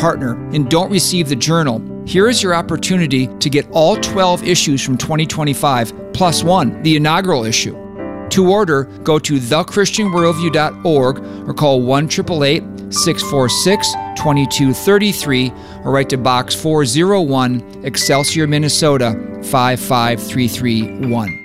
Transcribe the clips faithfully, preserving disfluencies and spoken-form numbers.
partner and don't receive the journal, here is your opportunity to get all twelve issues from twenty twenty-five, plus one, the inaugural issue. To order, go to the christian worldview dot org or call one eight eight eight, six four six, two two three three or write to Box four oh one, Excelsior, Minnesota, five five three three one.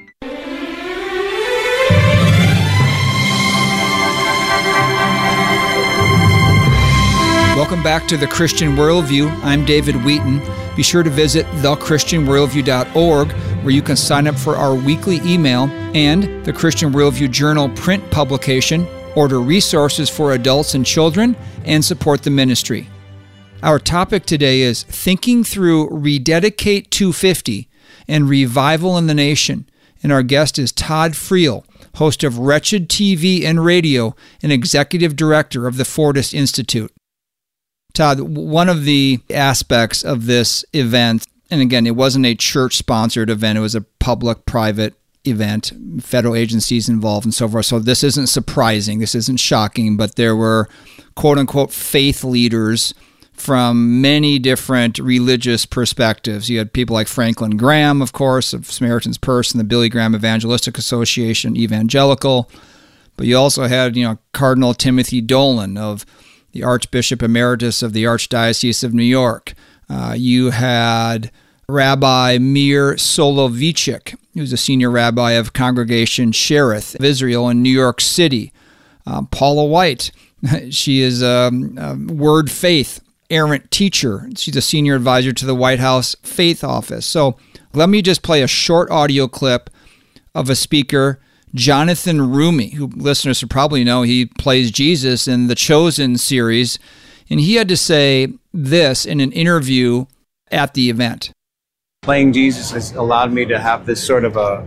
Welcome back to The Christian Worldview. I'm David Wheaton. Be sure to visit the christian worldview dot org, where you can sign up for our weekly email and the Christian Worldview Journal print publication, order resources for adults and children, and support the ministry. Our topic today is Thinking Through Rededicate two fifty and Revival in the Nation, and our guest is Todd Friel, host of Wretched T V and Radio and executive director of the Fortis Institute. Todd, one of the aspects of this event, and again, it wasn't a church-sponsored event, it was a public-private event, federal agencies involved and so forth, so this isn't surprising, this isn't shocking, but there were quote-unquote faith leaders from many different religious perspectives. You had people like Franklin Graham, of course, of Samaritan's Purse and the Billy Graham Evangelistic Association, evangelical, but you also had, you know, Cardinal Timothy Dolan of the Archbishop Emeritus of the Archdiocese of New York. Uh, you had Rabbi Meir Soloveichik, who's a senior rabbi of Congregation Cherith of Israel in New York City. Um, Paula White, she is a, a Word Faith errant teacher. She's a senior advisor to the White House Faith Office. So let me just play a short audio clip of a speaker, Jonathan Rumi, who listeners should probably know. He plays Jesus in the Chosen series, and he had to say this in an interview at the event. Playing Jesus has allowed me to have this sort of a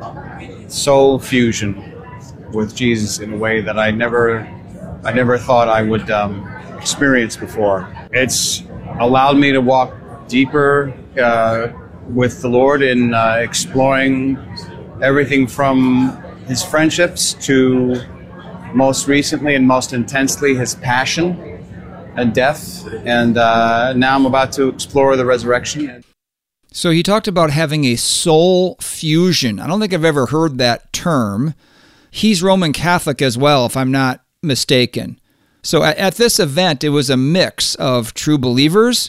soul fusion with Jesus in a way that I never, I never thought I would um, experience before. It's allowed me to walk deeper uh, with the Lord in uh, exploring everything from His friendships to most recently and most intensely His passion and death. And uh, now I'm about to explore the resurrection. So he talked about having a soul fusion. I don't think I've ever heard that term. He's Roman Catholic as well, if I'm not mistaken. So at, at this event, it was a mix of true believers,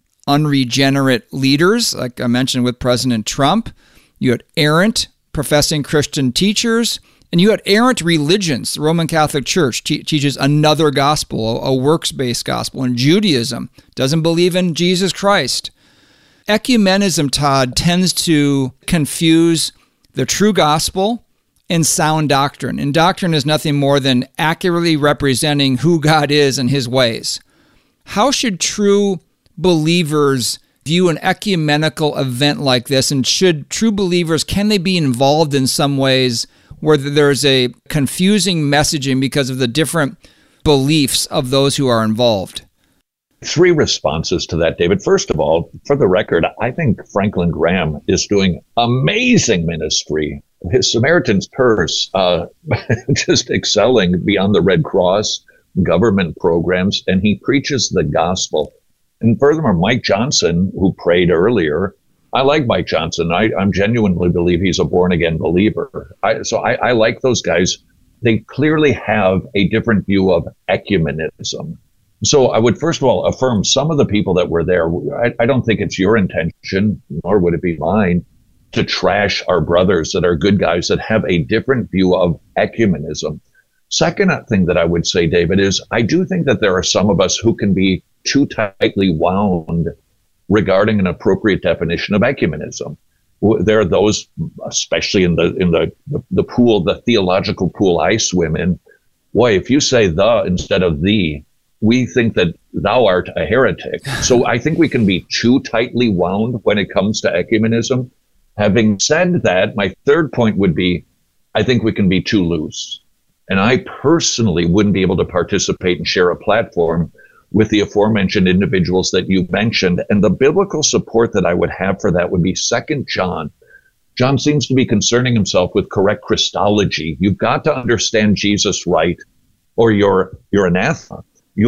unregenerate leaders, like I mentioned with President Trump. You had errant professing Christian teachers, and you had errant religions. The Roman Catholic Church te- teaches another gospel, a, a works-based gospel, and Judaism doesn't believe in Jesus Christ. Ecumenism, Todd, tends to confuse the true gospel and sound doctrine, and doctrine is nothing more than accurately representing who God is and His ways. How should true believers view an ecumenical event like this, and should true believers, can they be involved in some ways where there's a confusing messaging because of the different beliefs of those who are involved? Three responses to that, David. First of all, for the record, I think Franklin Graham is doing amazing ministry. His Samaritan's Purse, uh, just excelling beyond the Red Cross government programs, and he preaches the gospel. And furthermore, Mike Johnson, who prayed earlier, I like Mike Johnson. I, I genuinely believe he's a born-again believer. I, so I, I like those guys. They clearly have a different view of ecumenism. So I would first of all affirm some of the people that were there. I, I don't think it's your intention, nor would it be mine, to trash our brothers that are good guys that have a different view of ecumenism. Second thing that I would say, David, is I do think that there are some of us who can be too tightly wound regarding an appropriate definition of ecumenism. There are those, especially in the in the, the, the pool, the theological pool I swim in. Boy, if you say the instead of thee, we think that thou art a heretic. So I think we can be too tightly wound when it comes to ecumenism. Having said that, my third point would be, I think we can be too loose. And I personally wouldn't be able to participate and share a platform with the aforementioned individuals that you mentioned. And the biblical support that I would have for that would be Second John. John seems to be concerning himself with correct Christology. You've got to understand Jesus right, or you're, you're anathema. You are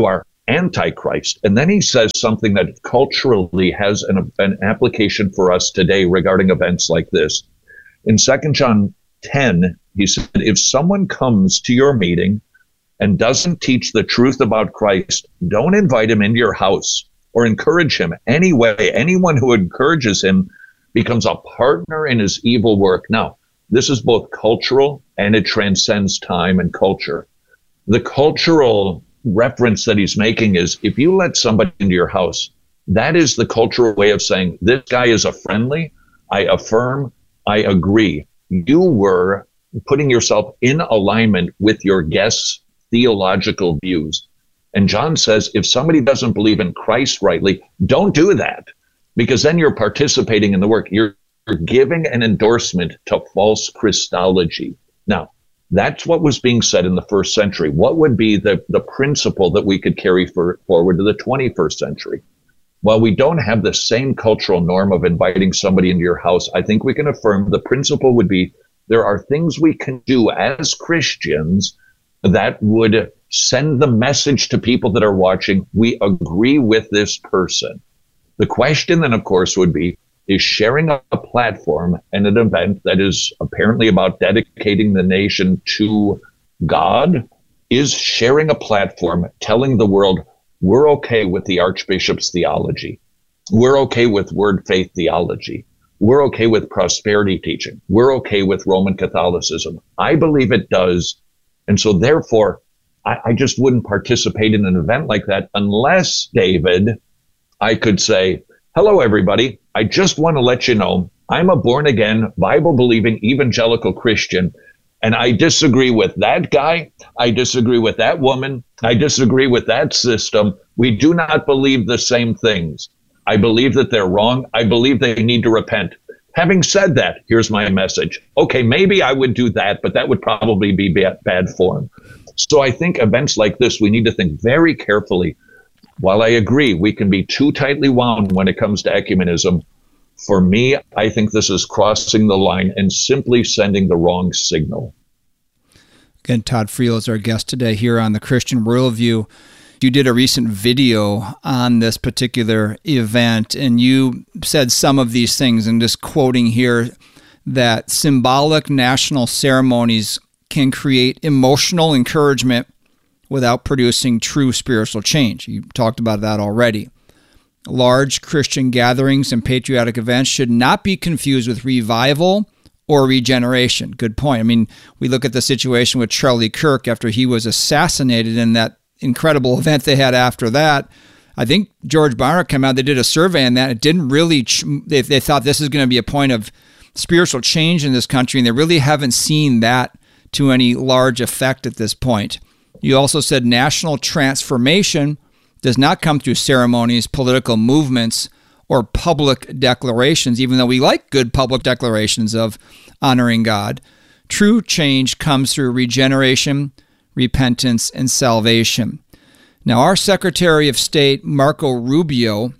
Antichrist. And then he says something that culturally has an, an application for us today regarding events like this. In Second John ten, he said, if someone comes to your meeting and doesn't teach the truth about Christ, don't invite him into your house or encourage him anyway. Anyone who encourages him becomes a partner in his evil work. Now, this is both cultural and it transcends time and culture. The cultural reference that he's making is if you let somebody into your house, that is the cultural way of saying this guy is a friendly, I affirm, I agree. You were putting yourself in alignment with your guest's theological views. And John says, if somebody doesn't believe in Christ rightly, don't do that, because then you're participating in the work. You're, you're giving an endorsement to false Christology. Now, that's what was being said in the first century. What would be the, the principle that we could carry for, forward to the twenty-first century? While we don't have the same cultural norm of inviting somebody into your house, I think we can affirm the principle would be there are things we can do as Christians that would send the message to people that are watching, we agree with this person. The question then, of course, would be, is sharing a platform and an event that is apparently about dedicating the nation to God, is sharing a platform telling the world, we're okay with the Archbishop's theology. We're okay with word faith theology. We're okay with prosperity teaching. We're okay with Roman Catholicism. I believe it does. And so therefore, I, I just wouldn't participate in an event like that unless, David, I could say, hello, everybody. I just want to let you know I'm a born-again, Bible-believing evangelical Christian, and I disagree with that guy. I disagree with that woman. I disagree with that system. We do not believe the same things. I believe that they're wrong. I believe they need to repent. Having said that, here's my message. Okay, maybe I would do that, but that would probably be bad, bad form. So I think events like this, we need to think very carefully. While I agree, we can be too tightly wound when it comes to ecumenism. For me, I think this is crossing the line and simply sending the wrong signal. Again, Todd Friel is our guest today here on the Christian Worldview. You did a recent video on this particular event, and you said some of these things, and just quoting here, that symbolic national ceremonies can create emotional encouragement without producing true spiritual change. You talked about that already. Large Christian gatherings and patriotic events should not be confused with revival or regeneration. Good point. I mean, we look at the situation with Charlie Kirk after he was assassinated in that incredible event they had after that. I think George Barna came out, they did a survey on that. It didn't really, they, they thought this is going to be a point of spiritual change in this country, and they really haven't seen that to any large effect at this point. You also said national transformation does not come through ceremonies, political movements, or public declarations, even though we like good public declarations of honoring God. True change comes through regeneration, repentance, and salvation. Now, our Secretary of State, Marco Rubio,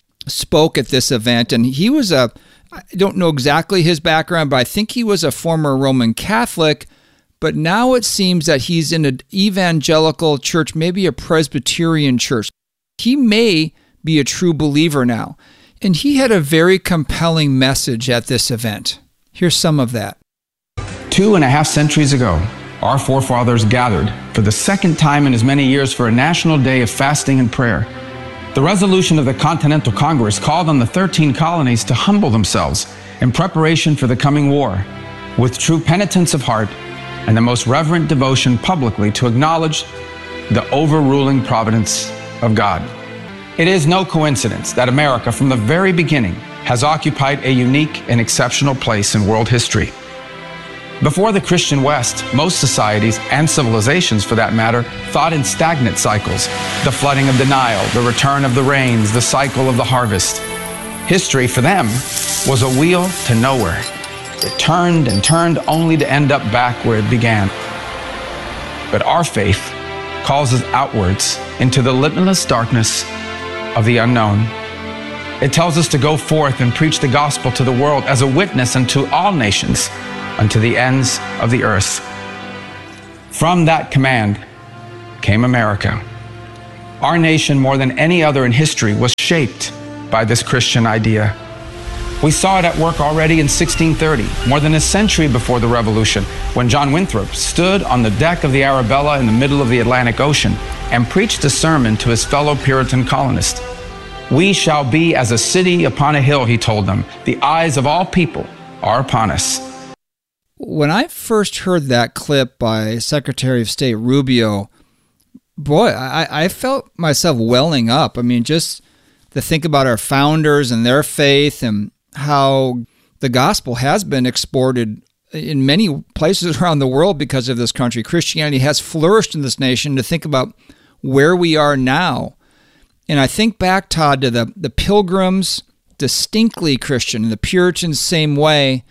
spoke at this event, and he was a, I don't know exactly his background, but I think he was a former Roman Catholic, but now it seems that he's in an evangelical church, maybe a Presbyterian church. He may be a true believer now, and he had a very compelling message at this event. Here's some of that. Two and a half centuries ago, our forefathers gathered for the second time in as many years for a national day of fasting and prayer. The resolution of the Continental Congress called on the thirteen colonies to humble themselves in preparation for the coming war, with true penitence of heart and the most reverent devotion publicly to acknowledge the overruling providence of God. It is no coincidence that America, from the very beginning, has occupied a unique and exceptional place in world history. Before the Christian West, most societies, and civilizations for that matter, thought in stagnant cycles. The flooding of the Nile, the return of the rains, the cycle of the harvest. History, for them, was a wheel to nowhere. It turned and turned only to end up back where it began. But our faith calls us outwards into the limitless darkness of the unknown. It tells us to go forth and preach the gospel to the world as a witness unto all nations, unto the ends of the earth. From that command came America. Our nation, more than any other in history, was shaped by this Christian idea. We saw it at work already in sixteen thirty, more than a century before the Revolution, when John Winthrop stood on the deck of the Arabella in the middle of the Atlantic Ocean and preached a sermon to his fellow Puritan colonists. We shall be as a city upon a hill, he told them. The eyes of all people are upon us. When I first heard that clip by Secretary of State Rubio, boy, I, I felt myself welling up. I mean, just to think about our founders and their faith and how the gospel has been exported in many places around the world because of this country. Christianity has flourished in this nation. To think about where we are now. And I think back, Todd, to the, the Pilgrims, distinctly Christian, the Puritans, same way.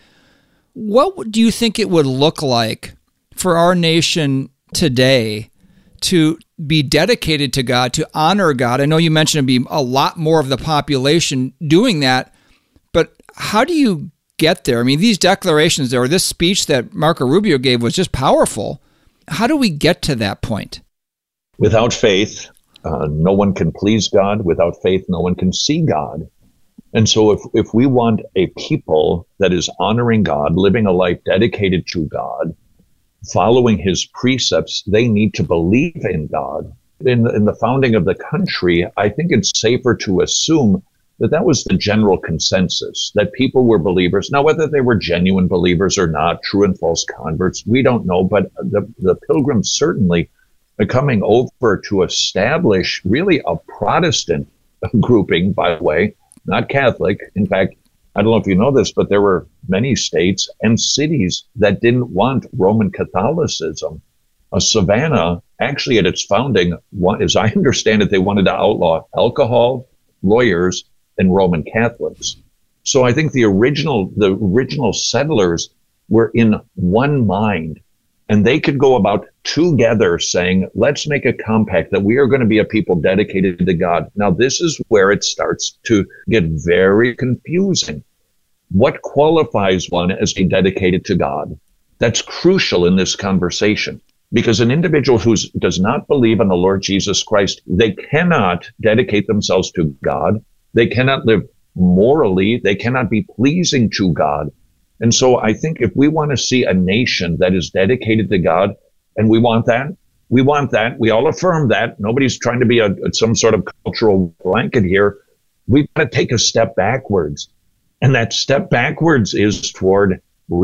What do you think it would look like for our nation today to be dedicated to God, to honor God? I know you mentioned it'd be a lot more of the population doing that, but how do you get there? I mean, these declarations there, or this speech that Marco Rubio gave was just powerful. How do we get to that point? Without faith, uh, no one can please God. Without faith, no one can see God. And so if, if we want a people that is honoring God, living a life dedicated to God, following his precepts, they need to believe in God. In the, in the founding of the country, I think it's safer to assume that that was the general consensus, that people were believers. Now, whether they were genuine believers or not, true and false converts, we don't know. But the, the Pilgrims certainly are coming over to establish really a Protestant grouping, by the way, not Catholic. In fact, I don't know if you know this, but there were many states and cities that didn't want Roman Catholicism. Uh, Savannah, actually at its founding, as I understand it, they wanted to outlaw alcohol, lawyers, and Roman Catholics. So I think the original, the original settlers were in one mind, and they could go about together saying, let's make a compact that we are going to be a people dedicated to God. Now, this is where it starts to get very confusing. What qualifies one as being dedicated to God? That's crucial in this conversation, because an individual who does not believe in the Lord Jesus Christ, they cannot dedicate themselves to God. They cannot live morally. They cannot be pleasing to God. And so I think if we want to see a nation that is dedicated to God, and we want that, we want that, we all affirm that, nobody's trying to be a, some sort of cultural blanket here, we've got to take a step backwards. And that step backwards is toward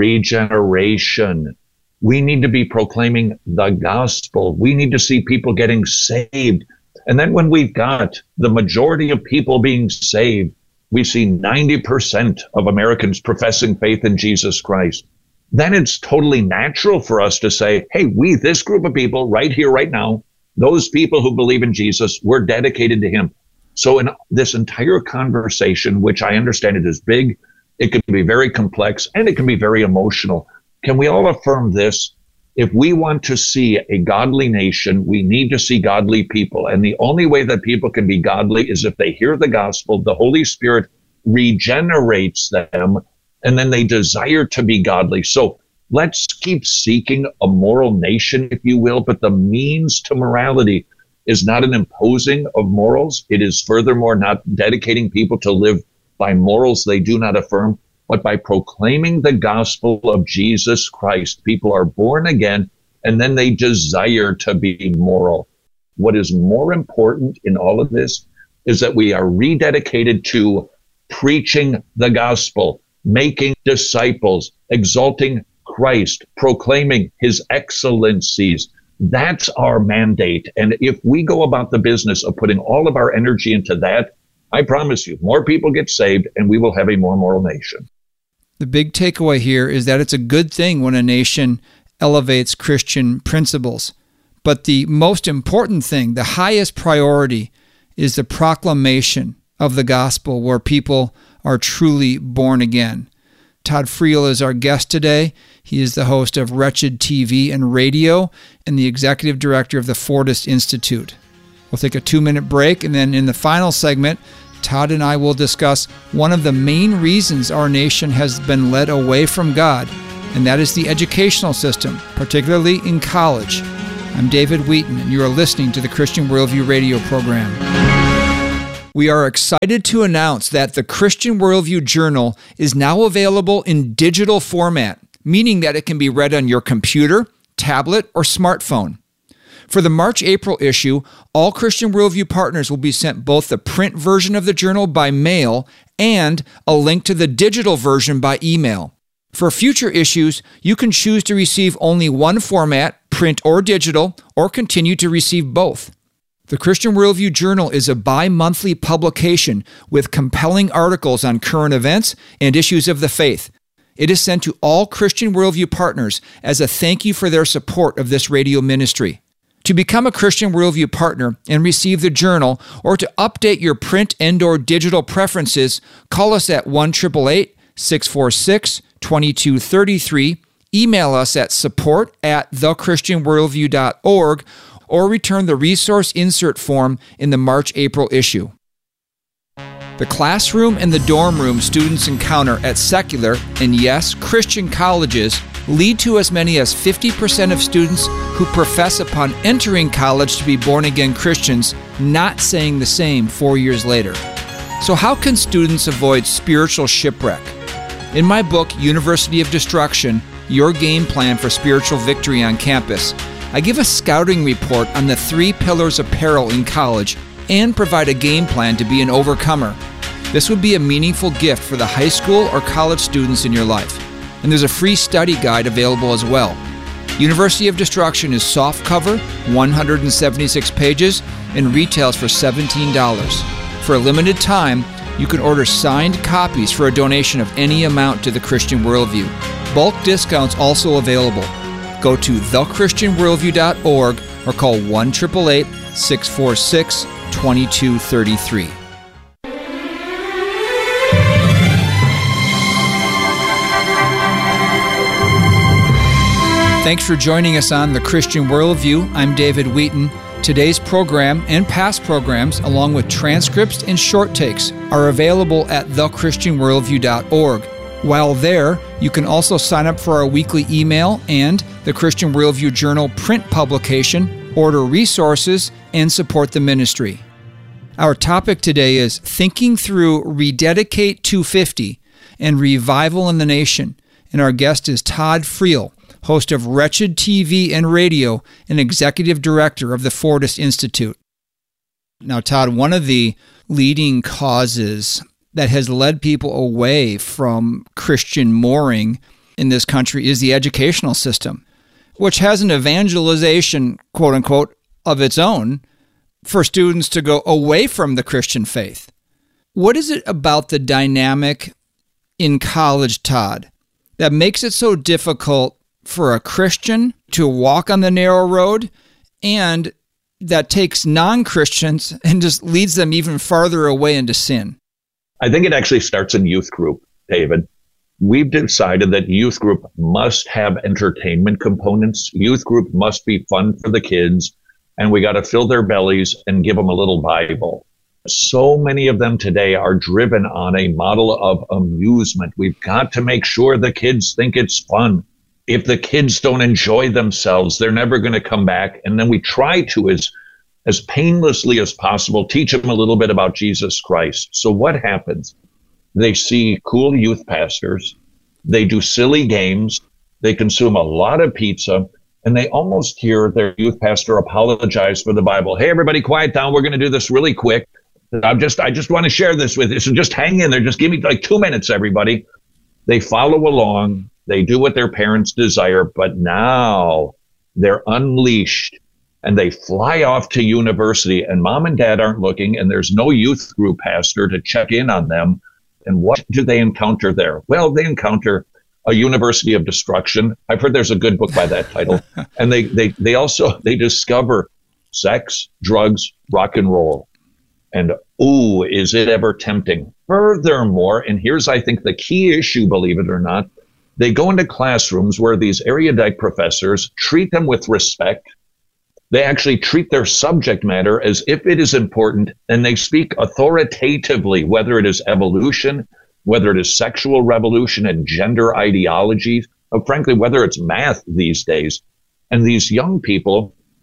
regeneration. We need to be proclaiming the gospel. We need to see people getting saved. And then when we've got the majority of people being saved, we see ninety percent of Americans professing faith in Jesus Christ. Then it's totally natural for us to say, hey, we, this group of people right here, right now, those people who believe in Jesus, we're dedicated to him. So in this entire conversation, which I understand it is big, it can be very complex, and it can be very emotional. Can we all affirm this? If we want to see a godly nation, we need to see godly people. And the only way that people can be godly is if they hear the gospel, the Holy Spirit regenerates them, and then they desire to be godly. So let's keep seeking a moral nation, if you will, but the means to morality is not an imposing of morals. It is furthermore not dedicating people to live by morals they do not affirm, but by proclaiming the gospel of Jesus Christ. People are born again, and then they desire to be moral. What is more important in all of this is that we are rededicated to preaching the gospel, making disciples, exalting Christ, proclaiming his excellencies. That's our mandate. And if we go about the business of putting all of our energy into that, I promise you, more people get saved, and we will have a more moral nation. The big takeaway here is that it's a good thing when a nation elevates Christian principles. But the most important thing, the highest priority, is the proclamation of the gospel where people are truly born again. Todd Friel is our guest today. He is the host of Wretched T V and Radio and the executive director of the Fordist Institute. We'll take a two-minute break, and then in the final segment, Todd and I will discuss one of the main reasons our nation has been led away from God, and that is the educational system, particularly in college. I'm David Wheaton, and you are listening to the Christian Worldview radio program. We are excited to announce that the Christian Worldview Journal is now available in digital format, meaning that it can be read on your computer, tablet, or smartphone. For the March-April issue, all Christian Worldview partners will be sent both the print version of the journal by mail and a link to the digital version by email. For future issues, you can choose to receive only one format, print or digital, or continue to receive both. The Christian Worldview Journal is a bi-monthly publication with compelling articles on current events and issues of the faith. It is sent to all Christian Worldview partners as a thank you for their support of this radio ministry. To become a Christian Worldview partner and receive the journal, or to update your print and or digital preferences, call us at one eight eight eight, six four six, two two three three, email us at support at the christian worldview dot org, or return the resource insert form in the March-April issue. The classroom and the dorm room students encounter at secular, and yes, Christian colleges lead to as many as fifty percent of students who profess upon entering college to be born-again Christians not saying the same four years later. So how can students avoid spiritual shipwreck? In my book, University of Destruction, Your Game Plan for Spiritual Victory on Campus, I give a scouting report on the three pillars of peril in college and provide a game plan to be an overcomer. This would be a meaningful gift for the high school or college students in your life. And there's a free study guide available as well. University of Destruction is softcover, one hundred seventy-six pages, and retails for seventeen dollars. For a limited time, you can order signed copies for a donation of any amount to the Christian Worldview. Bulk discounts also available. Go to the christian worldview dot org or call one eight eight eight, six four six, two two three three. Thanks for joining us on The Christian Worldview. I'm David Wheaton. Today's program and past programs, along with transcripts and short takes, are available at the christian worldview dot org. While there, you can also sign up for our weekly email and the Christian Worldview Journal print publication, order resources, and support the ministry. Our topic today is Thinking Through Rededicate two fifty and Revival in the Nation, and our guest is Todd Friel, host of Wretched T V and Radio and executive director of the Fortis Institute. Now, Todd, one of the leading causes that has led people away from Christian mooring in this country is the educational system, which has an evangelization, quote unquote, of its own for students to go away from the Christian faith. What is it about the dynamic in college, Todd, that makes it so difficult for a Christian to walk on the narrow road, and that takes non-Christians and just leads them even farther away into sin? I think it actually starts in youth group, David. We've decided that youth group must have entertainment components. Youth group must be fun for the kids, and we got to fill their bellies and give them a little Bible. So many of them today are driven on a model of amusement. We've got to make sure the kids think it's fun. If the kids don't enjoy themselves, they're never going to come back. And then we try to, as as painlessly as possible, teach them a little bit about Jesus Christ. So what happens? They see cool youth pastors, they do silly games, they consume a lot of pizza, and they almost hear their youth pastor apologize for the Bible. Hey, everybody, quiet down. We're going to do this really quick. I'm just, I just want to share this with you. So just hang in there. Just give me like two minutes, everybody. They follow along. They do what their parents desire, but now they're unleashed and they fly off to university, and mom and dad aren't looking, and there's no youth group pastor to check in on them. And what do they encounter there? Well, they encounter a University of Destruction. I've heard there's a good book by that title. And they, they, they also, they discover sex, drugs, rock and roll. And, ooh, is it ever tempting? Furthermore, and here's, I think, the key issue, believe it or not, they go into classrooms where these erudite professors treat them with respect. They actually treat their subject matter as if it is important, and they speak authoritatively, whether it is evolution, whether it is sexual revolution and gender ideologies, or frankly, whether it's math these days. And these young people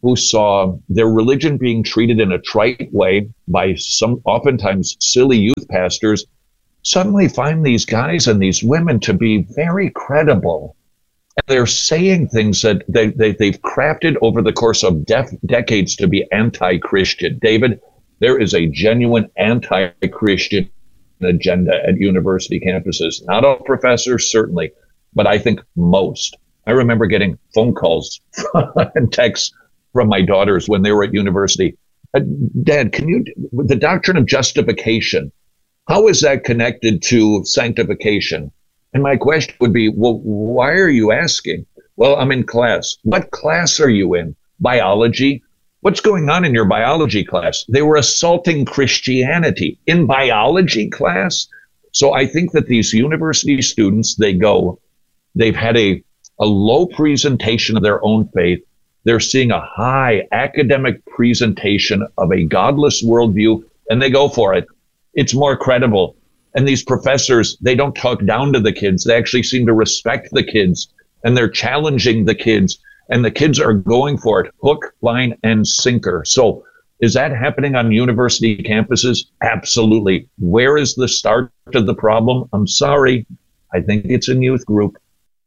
who saw their religion being treated in a trite way by some oftentimes silly youth pastors suddenly find these guys and these women to be very credible. And they're saying things that they, they, they've crafted over the course of def- decades to be anti-Christian. David, there is a genuine anti-Christian agenda at university campuses. Not all professors, certainly, but I think most. I remember getting phone calls and texts from my daughters when they were at university. Uh, Dad, can you, the doctrine of justification, how is that connected to sanctification? And my question would be, well, why are you asking? Well, I'm in class. What class are you in? Biology? What's going on in your biology class? They were assaulting Christianity in biology class. So I think that these university students, they go, they've had a, a low presentation of their own faith. They're seeing a high academic presentation of a godless worldview, and they go for it. It's more credible. And these professors, they don't talk down to the kids. They actually seem to respect the kids, and they're challenging the kids, and the kids are going for it, hook, line, and sinker. So is that happening on university campuses? Absolutely. Where is the start of the problem? I'm sorry. I think it's in youth group.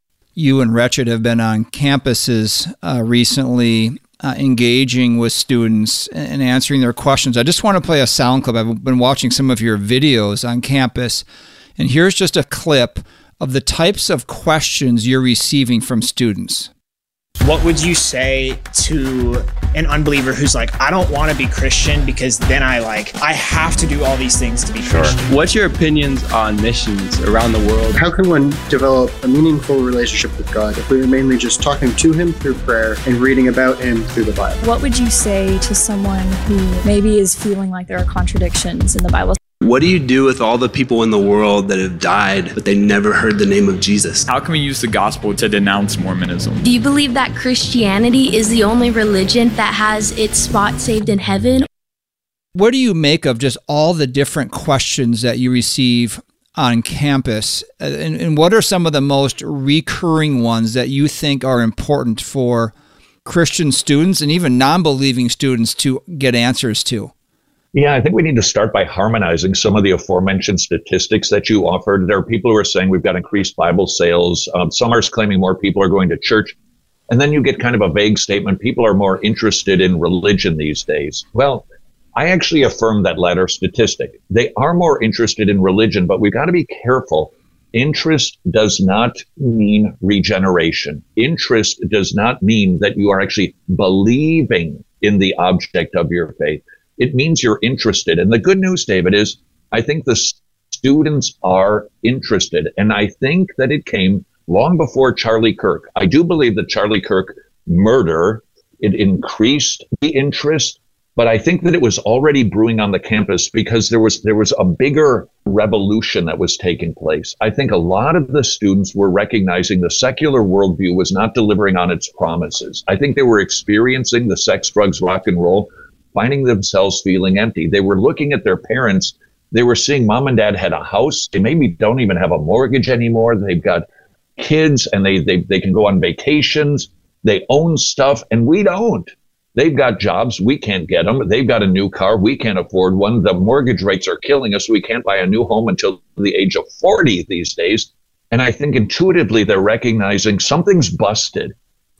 You and Wretched have been on campuses uh, recently, uh, engaging with students and answering their questions. I just want to play a sound clip. I've been watching some of your videos on campus, and here's just a clip of the types of questions you're receiving from students. What would you say to an unbeliever who's like, I don't want to be Christian because then I like, I have to do all these things to be Sure. Christian? What's your opinions on missions around the world? How can one develop a meaningful relationship with God if we are mainly just talking to Him through prayer and reading about Him through the Bible? What would you say to someone who maybe is feeling like there are contradictions in the Bible? What do you do with all the people in the world that have died, but they never heard the name of Jesus? How can we use the gospel to denounce Mormonism? Do you believe that Christianity is the only religion that has its spot saved in heaven? What do you make of just all the different questions that you receive on campus? And, and what are some of the most recurring ones that you think are important for Christian students and even non-believing students to get answers to? Yeah, I think we need to start by harmonizing some of the aforementioned statistics that you offered. There are people who are saying we've got increased Bible sales. Um, some are claiming more people are going to church. And then you get kind of a vague statement. People are more interested in religion these days. Well, I actually affirm that latter statistic. They are more interested in religion, but we've got to be careful. Interest does not mean regeneration. Interest does not mean that you are actually believing in the object of your faith. It means you're interested. And the good news, David, is I think the students are interested. And I think that it came long before Charlie Kirk. I do believe that Charlie Kirk murder, it increased the interest, but I think that it was already brewing on the campus because there was there was a bigger revolution that was taking place. I think a lot of the students were recognizing the secular worldview was not delivering on its promises. I think they were experiencing the sex, drugs, rock and roll, finding themselves feeling empty. They were looking at their parents. They were seeing mom and dad had a house. They maybe don't even have a mortgage anymore. They've got kids and they, they, they can go on vacations. They own stuff and we don't. They've got jobs. We can't get them. They've got a new car. We can't afford one. The mortgage rates are killing us. We can't buy a new home until the age of forty these days. And I think intuitively they're recognizing something's busted.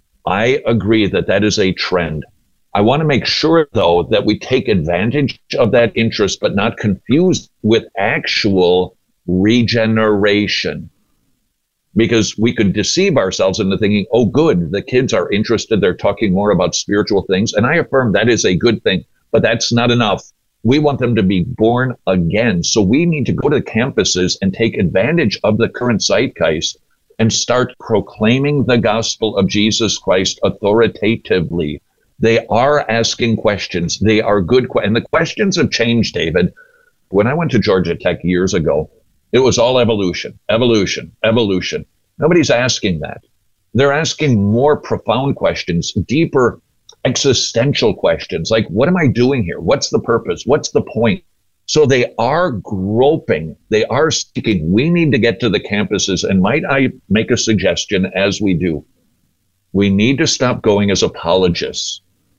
I agree that that is a trend. I want to make sure, though, that we take advantage of that interest, but not confuse with actual regeneration. Because we could deceive ourselves into thinking, oh, good, the kids are interested. They're talking more about spiritual things. And I affirm that is a good thing, but that's not enough. We want them to be born again. So we need to go to campuses and take advantage of the current zeitgeist and start proclaiming the gospel of Jesus Christ authoritatively. They are asking questions. They are good. Que- and the questions have changed, David. When I went to Georgia Tech years ago, it was all evolution, evolution, evolution. Nobody's asking that. They're asking more profound questions, deeper existential questions, like, what am I doing here? What's the purpose? What's the point? So they are groping. They are seeking. We need to get to the campuses. And might I make a suggestion as we do? We need to stop going as apologists.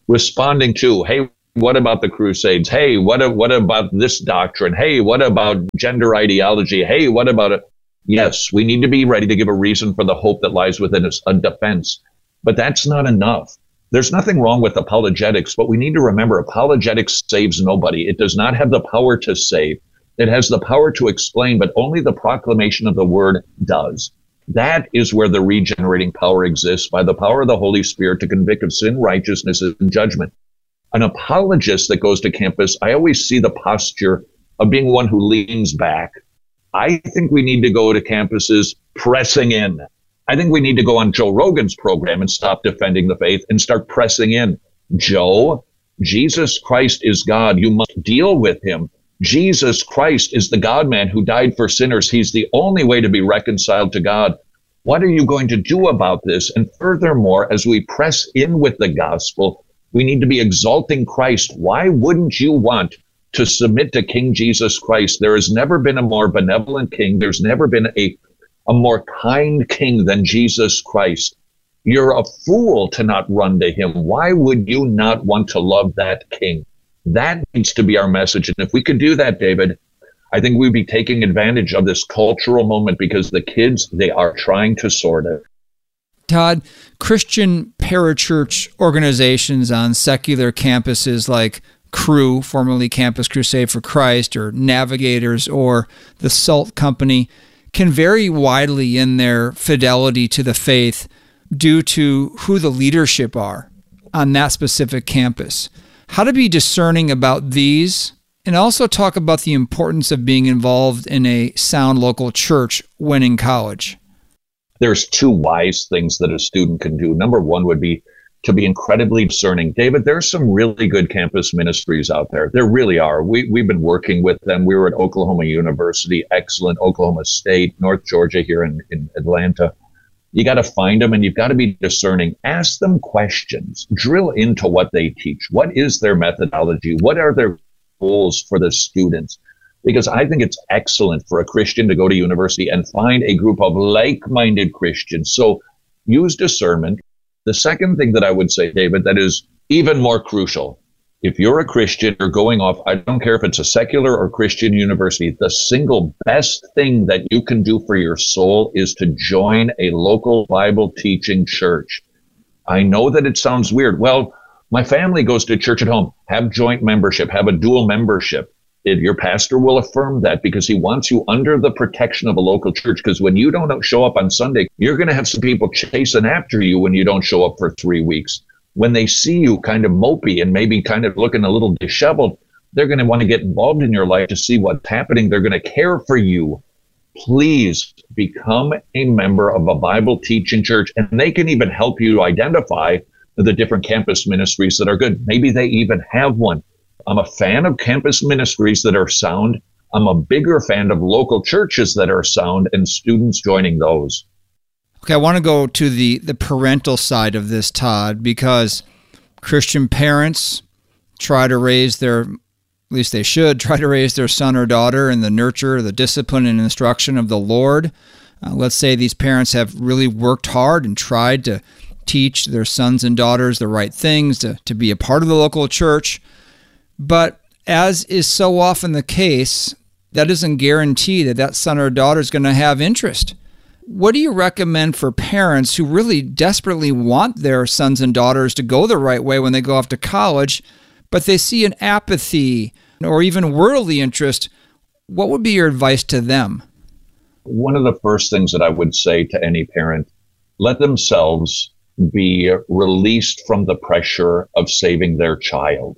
responding to, hey, what about the Crusades? Hey, what, what about this doctrine? Hey, what about gender ideology? Hey, what about it? Yes, we need to be ready to give a reason for the hope that lies within us, a defense. But that's not enough. There's nothing wrong with apologetics, but we need to remember apologetics saves nobody. It does not have the power to save. It has the power to explain, but only the proclamation of the word does. That is where the regenerating power exists, by the power of the Holy Spirit to convict of sin, righteousness, and judgment. An apologist that goes to campus, I always see the posture of being one who leans back. I think we need to go to campuses pressing in. I think we need to go on Joe Rogan's program and stop defending the faith and start pressing in. Joe, Jesus Christ is God. You must deal with him. Jesus Christ is the God-man who died for sinners. He's the only way to be reconciled to God. What are you going to do about this? And furthermore, as we press in with the gospel, we need to be exalting Christ. Why wouldn't you want to submit to King Jesus Christ? There has never been a more benevolent king. There's never been a, a more kind king than Jesus Christ. You're a fool to not run to him. Why would you not want to love that king? That needs to be our message. And if we could do that, David, I think we'd be taking advantage of this cultural moment, because the kids, they are trying to sort it. Todd, Christian parachurch organizations on secular campuses like Cru, formerly Campus Crusade for Christ, or Navigators, or the Salt Company, can vary widely in their fidelity to the faith due to who the leadership are on that specific campus. How to be discerning about these, and also talk about the importance of being involved in a sound local church when in college. There's two wise things that a student can do. Number one would be to be incredibly discerning. David, there's some really good campus ministries out there. There really are. We, we've been working with them. We were at Oklahoma University, excellent, Oklahoma State, North Georgia here in, in Atlanta. You got to find them, and you've got to be discerning. Ask them questions. Drill into what they teach. What is their methodology? What are their goals for the students? Because I think it's excellent for a Christian to go to university and find a group of like-minded Christians. So use discernment. The second thing that I would say, David, that is even more crucial, if you're a Christian, you're going off, I don't care if it's a secular or Christian university, the single best thing that you can do for your soul is to join a local Bible teaching church. I know that it sounds weird. Well, my family goes to church at home. Have joint membership, have a dual membership. It, your pastor will affirm that, because he wants you under the protection of a local church. Because when you don't show up on Sunday, you're going to have some people chasing after you when you don't show up for three weeks. When they see you kind of mopey and maybe kind of looking a little disheveled, they're going to want to get involved in your life to see what's happening. They're going to care for you. Please become a member of a Bible teaching church, and they can even help you identify the different campus ministries that are good. Maybe they even have one. I'm a fan of campus ministries that are sound. I'm a bigger fan of local churches that are sound and students joining those. Okay, I want to go to the, the parental side of this, Todd, because Christian parents try to raise their, at least they should, try to raise their son or daughter in the nurture, the discipline and instruction of the Lord. Uh, let's say these parents have really worked hard and tried to teach their sons and daughters the right things, to, to be a part of the local church. But as is so often the case, that doesn't guarantee that that son or daughter is going to have interest. What do you recommend for parents who really desperately want their sons and daughters to go the right way when they go off to college, but they see an apathy or even worldly interest? What would be your advice to them? One of the first things that I would say to any parent, let themselves be released from the pressure of saving their child.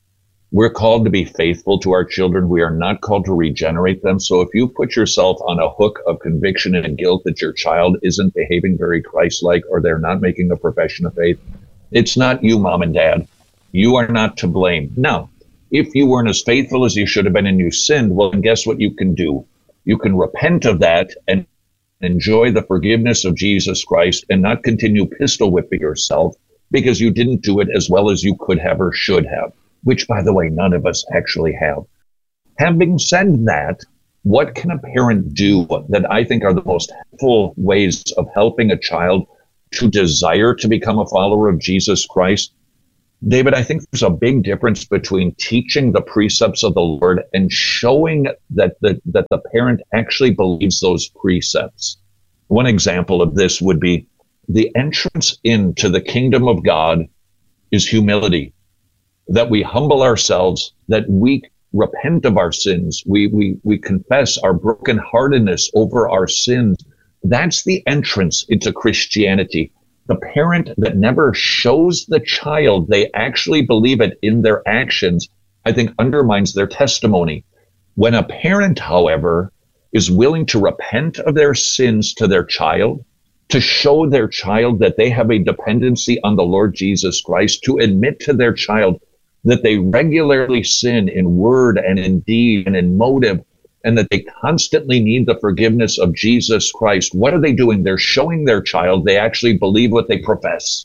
We're called to be faithful to our children. We are not called to regenerate them. So if you put yourself on a hook of conviction and guilt that your child isn't behaving very Christ-like, or they're not making a profession of faith, it's not you, mom and dad. You are not to blame. Now, if you weren't as faithful as you should have been and you sinned, well, then guess what you can do? You can repent of that and enjoy the forgiveness of Jesus Christ and not continue pistol whipping yourself because you didn't do it as well as you could have or should have. Which, by the way, none of us actually have. Having said that, what can a parent do that I think are the most helpful ways of helping a child to desire to become a follower of Jesus Christ? David, I think there's a big difference between teaching the precepts of the Lord and showing that the, that the parent actually believes those precepts. One example of this would be the entrance into the kingdom of God is humility, that we humble ourselves, that we repent of our sins, we, we, we confess our brokenheartedness over our sins. That's the entrance into Christianity. The parent that never shows the child they actually believe it in their actions, I think undermines their testimony. When a parent, however, is willing to repent of their sins to their child, to show their child that they have a dependency on the Lord Jesus Christ, to admit to their child that they regularly sin in word and in deed and in motive, and that they constantly need the forgiveness of Jesus Christ. What are they doing? They're showing their child they actually believe what they profess.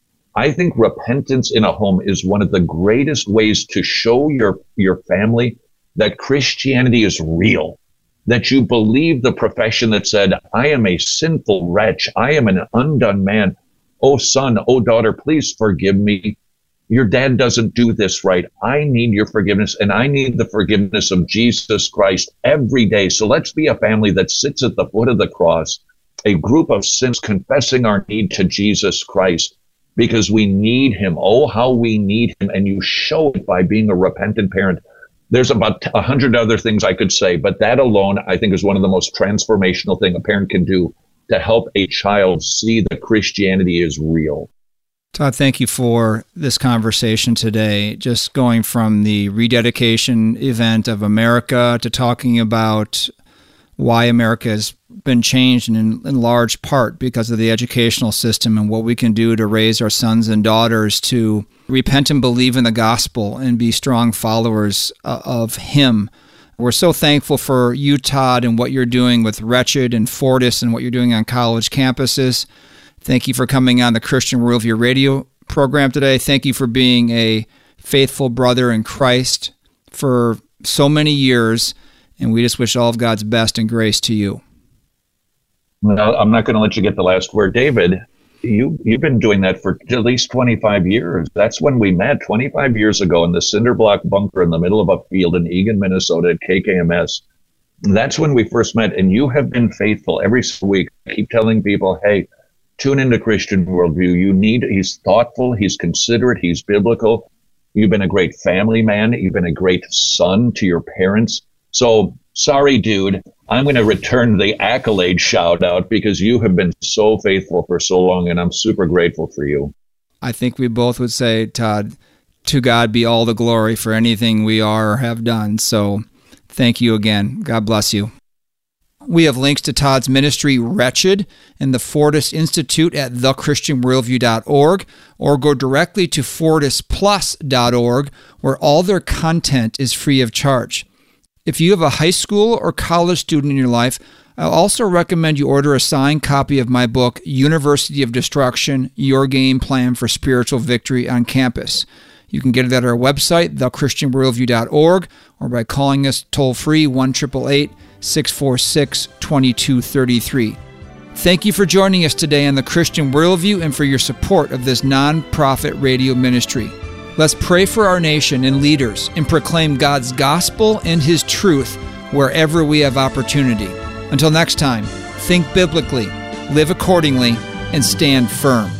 I think repentance in a home is one of the greatest ways to show your, your family that Christianity is real, that you believe the profession that said, I am a sinful wretch, I am an undone man. Oh, son, oh, daughter, please forgive me. Your dad doesn't do this right. I need your forgiveness, and I need the forgiveness of Jesus Christ every day. So let's be a family that sits at the foot of the cross, a group of sinners confessing our need to Jesus Christ, because we need him. Oh, how we need him. And you show it by being a repentant parent. There's about a hundred other things I could say, but that alone, I think, is one of the most transformational things a parent can do to help a child see that Christianity is real. Todd, thank you for this conversation today. Just going from the rededication event of America to talking about why America has been changed in, in large part because of the educational system and what we can do to raise our sons and daughters to repent and believe in the gospel and be strong followers uh, of him. We're so thankful for you, Todd, and what you're doing with Wretched and Fortis and what you're doing on college campuses. Thank you for coming on the Christian Worldview radio program today. Thank you for being a faithful brother in Christ for so many years, and we just wish all of God's best and grace to you. Well, I'm not going to let you get the last word. David, you, you've been doing that for at least twenty-five years. That's when we met twenty-five years ago in the cinder block bunker in the middle of a field in Eagan, Minnesota at K K M S. That's when we first met, and you have been faithful every week. I keep telling people, hey, tune into Christian Worldview. You need, he's thoughtful, he's considerate, he's biblical. You've been a great family man. You've been a great son to your parents. So, sorry, dude, I'm going to return the accolade shout out because you have been so faithful for so long, and I'm super grateful for you. I think we both would say, Todd, to God be all the glory for anything we are or have done. So, thank you again. God bless you. We have links to Todd's ministry, Wretched, and the Fortis Institute at the christian worldview dot org, or go directly to fortis plus dot org, where all their content is free of charge. If you have a high school or college student in your life, I'll also recommend you order a signed copy of my book, University of Destruction, Your Game Plan for Spiritual Victory on Campus. You can get it at our website, the christian worldview dot org, or by calling us toll-free one eight eight eight, six four six, two two three three. Thank you for joining us today on the Christian Worldview and for your support of this non-profit radio ministry. Let's pray for our nation and leaders and proclaim God's gospel and his truth wherever we have opportunity. Until next time, think biblically, live accordingly, and stand firm.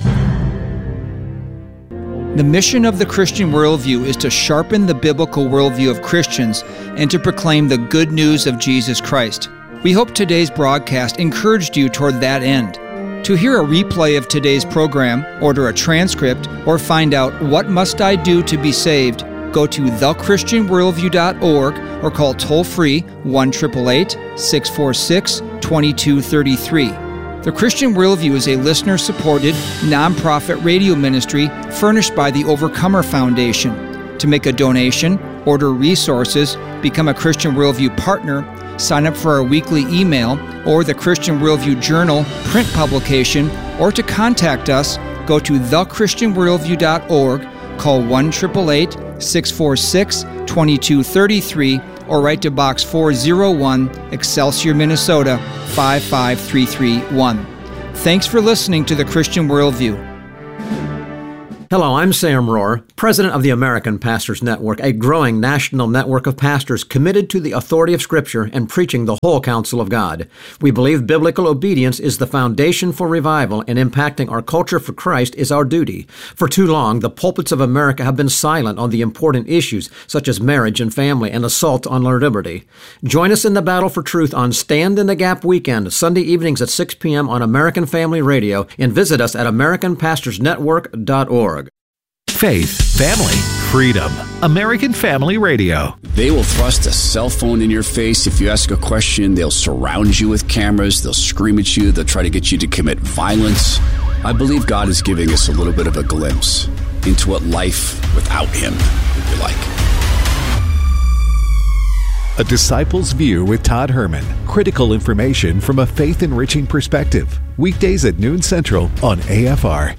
The mission of the Christian Worldview is to sharpen the biblical worldview of Christians and to proclaim the good news of Jesus Christ. We hope today's broadcast encouraged you toward that end. To hear a replay of today's program, order a transcript, or find out what must I do to be saved, go to the christian worldview dot org or call toll-free one eight eight eight, six four six, two two three three. The Christian Worldview is a listener-supported, nonprofit radio ministry furnished by the Overcomer Foundation. To make a donation, order resources, become a Christian Worldview partner, sign up for our weekly email or the Christian Worldview Journal print publication, or to contact us, go to the christian worldview dot org, call one eight eight eight, six four six, two two three three, or write to Box four oh one, Excelsior, Minnesota, five five three three one. Thanks for listening to the Christian Worldview. Hello, I'm Sam Rohr, president of the American Pastors Network, a growing national network of pastors committed to the authority of Scripture and preaching the whole counsel of God. We believe biblical obedience is the foundation for revival, and impacting our culture for Christ is our duty. For too long, the pulpits of America have been silent on the important issues such as marriage and family and assault on our liberty. Join us in the battle for truth on Stand in the Gap Weekend, Sunday evenings at six p.m. on American Family Radio, and visit us at american pastors network dot org. Faith, family, freedom. American Family Radio. They will thrust a cell phone in your face if you ask a question. They'll surround you with cameras. They'll scream at you. They'll try to get you to commit violence. I believe God is giving us a little bit of a glimpse into what life without Him would be like. A Disciple's View with Todd Herman. Critical information from a faith-enriching perspective. Weekdays at noon Central on A F R.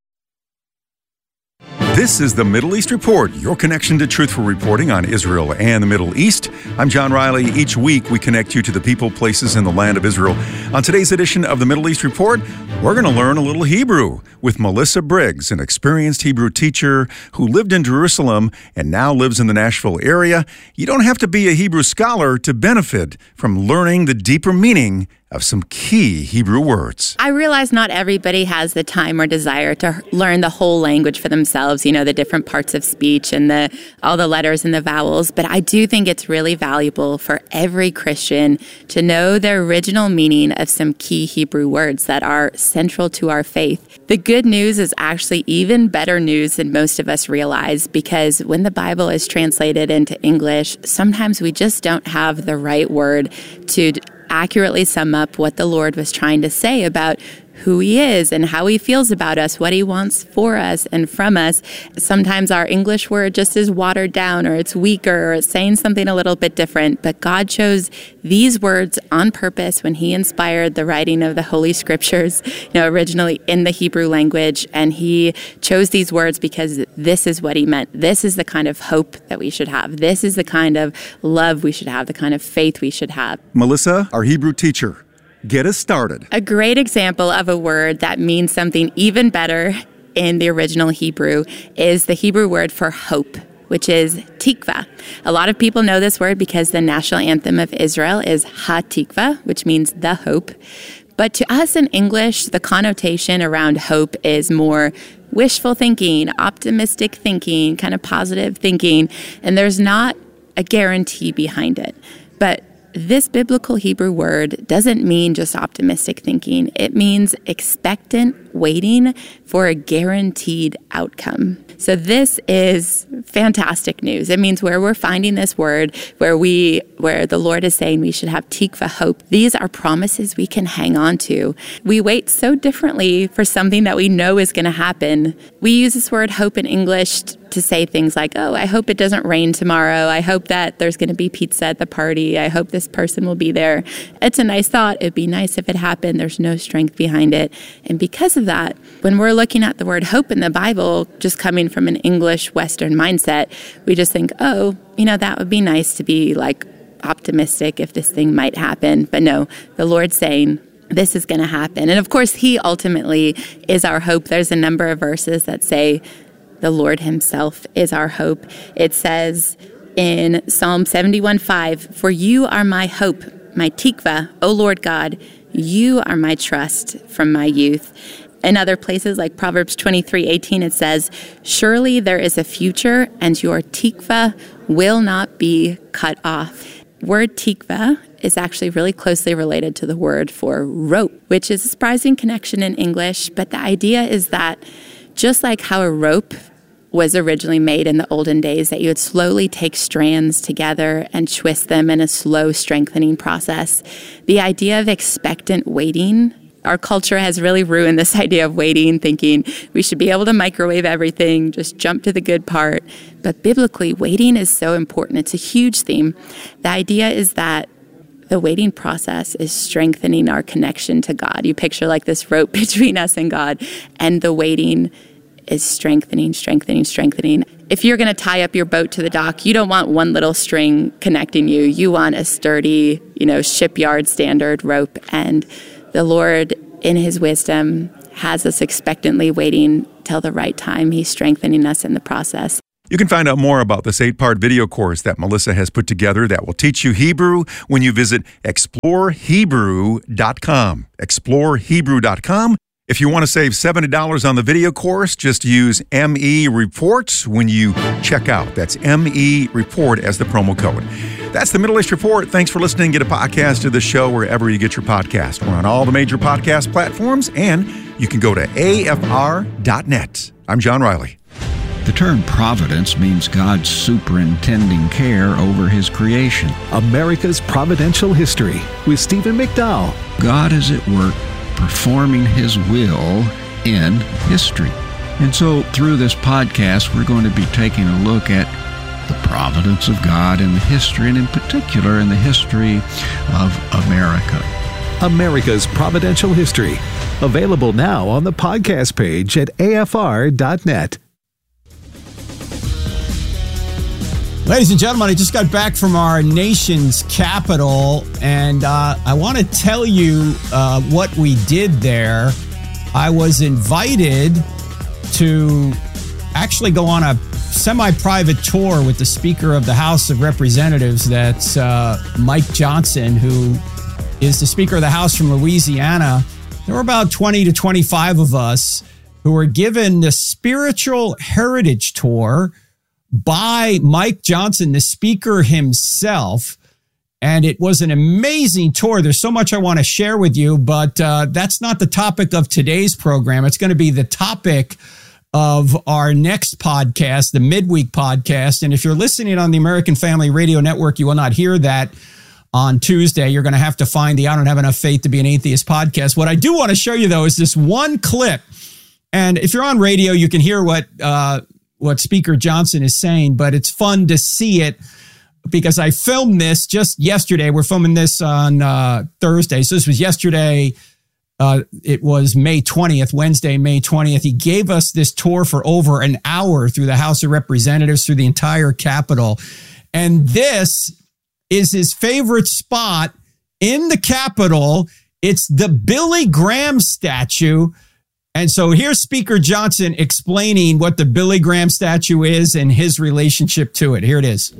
This is the Middle East Report, your connection to truthful reporting on Israel and the Middle East. I'm John Riley. Each week, we connect you to the people, places, and the land of Israel. On today's edition of the Middle East Report, we're going to learn a little Hebrew with Melissa Briggs, an experienced Hebrew teacher who lived in Jerusalem and now lives in the Nashville area. You don't have to be a Hebrew scholar to benefit from learning the deeper meaning of some key Hebrew words. I realize not everybody has the time or desire to learn the whole language for themselves, you know, the different parts of speech and the all the letters and the vowels, but I do think it's really valuable for every Christian to know the original meaning of some key Hebrew words that are central to our faith. The good news is actually even better news than most of us realize, because when the Bible is translated into English, sometimes we just don't have the right word to accurately sum up what the Lord was trying to say about who He is and how He feels about us, what He wants for us and from us. Sometimes our English word just is watered down, or it's weaker, or it's saying something a little bit different. But God chose these words on purpose when He inspired the writing of the Holy Scriptures, you know, originally in the Hebrew language. And He chose these words because this is what He meant. This is the kind of hope that we should have. This is the kind of love we should have, the kind of faith we should have. Melissa, our Hebrew teacher, get us started. A great example of a word that means something even better in the original Hebrew is the Hebrew word for hope, which is tikva. A lot of people know this word because the national anthem of Israel is Ha-Tikva, which means the hope. But to us in English, the connotation around hope is more wishful thinking, optimistic thinking, kind of positive thinking, and there's not a guarantee behind it. But this biblical Hebrew word doesn't mean just optimistic thinking. It means expectant waiting for a guaranteed outcome. So this is fantastic news. It means where we're finding this word, where we, where the Lord is saying we should have tikva, hope. These are promises we can hang on to. We wait so differently for something that we know is going to happen. We use this word hope in English to say things like, oh, I hope it doesn't rain tomorrow. I hope that there's going to be pizza at the party. I hope this person will be there. It's a nice thought. It'd be nice if it happened. There's no strength behind it. And because of that, when we're looking at the word hope in the Bible, just coming from an English Western mindset, we just think, oh, you know, that would be nice to be like optimistic if this thing might happen. But no, the Lord's saying, this is going to happen. And of course, He ultimately is our hope. There's a number of verses that say the Lord Himself is our hope. It says in Psalm seventy-one five, for you are my hope, my tikva, O Lord God, you are my trust from my youth. In other places like Proverbs twenty-three eighteen, it says, surely there is a future and your tikva will not be cut off. Word tikva is actually really closely related to the word for rope, which is a surprising connection in English. But the idea is that just like how a rope was originally made in the olden days, that you would slowly take strands together and twist them in a slow strengthening process, the idea of expectant waiting, our culture has really ruined this idea of waiting, thinking we should be able to microwave everything, just jump to the good part. But biblically, waiting is so important. It's a huge theme. The idea is that the waiting process is strengthening our connection to God. You picture like this rope between us and God, and the waiting is strengthening, strengthening, strengthening. If you're going to tie up your boat to the dock, you don't want one little string connecting you. You want a sturdy, you know, shipyard standard rope. And the Lord, in His wisdom, has us expectantly waiting till the right time. He's strengthening us in the process. You can find out more about this eight-part video course that Melissa has put together that will teach you Hebrew when you visit explore hebrew dot com. explore hebrew dot com. If you want to save seventy dollars on the video course, just use M E Report when you check out. That's M E Report as the promo code. That's the Middle East Report. Thanks for listening. Get a podcast of the show wherever you get your podcast. We're on all the major podcast platforms, and you can go to A F R dot net. I'm John Riley. The term providence means God's superintending care over his creation. America's Providential History with Stephen McDowell. God is at work performing his will in history. And so through this podcast, we're going to be taking a look at the providence of God in the history, and in particular in the history of America. America's Providential History. Available now on the podcast page at A F R dot net. Ladies and gentlemen, I just got back from our nation's capital, and uh, I want to tell you uh, what we did there. I was invited to actually go on a semi-private tour with the Speaker of the House of Representatives. That's uh, Mike Johnson, who is the Speaker of the House from Louisiana. There were about twenty to twenty-five of us who were given the Spiritual Heritage Tour by Mike Johnson, the Speaker himself. And it was an amazing tour. There's so much I want to share with you, but uh, that's not the topic of today's program. It's going to be the topic of our next podcast, the midweek podcast. And if you're listening on the American Family Radio Network, you will not hear that on Tuesday. You're going to have to find the I Don't Have Enough Faith to Be an Atheist podcast. What I do want to show you, though, is this one clip. And if you're on radio, you can hear what uh, what Speaker Johnson is saying, but it's fun to see it because I filmed this just yesterday. We're filming this on uh, Thursday. So this was yesterday. Uh, it was May twentieth, Wednesday, May twentieth. He gave us this tour for over an hour through the House of Representatives, through the entire Capitol. And this is his favorite spot in the Capitol. It's the Billy Graham statue. And so here's Speaker Johnson explaining what the Billy Graham statue is and his relationship to it. Here it is.